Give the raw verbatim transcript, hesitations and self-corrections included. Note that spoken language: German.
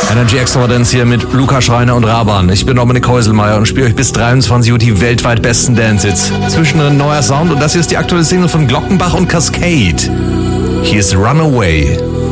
Energy Extravagance hier mit Luca Schreiner und Raban. Ich bin Dominik Häuselmeier und spiele euch bis dreiundzwanzig Uhr die weltweit besten Dance-Hits. Zwischendrin neuer Sound und das hier ist die aktuelle Single von Glockenbach und Cascade. Hier ist Runaway.